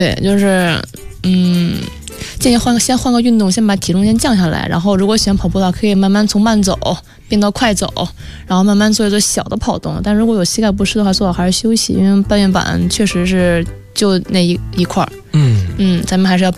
对，就是建议先换个运动，先把体重先降下来，然后如果喜欢跑步的话，可以慢慢从慢走变到快走，然后慢慢做一做小的跑动。但如果有膝盖不适的话，最好还是休息，因为半月板确实是就那一块儿。咱们还是要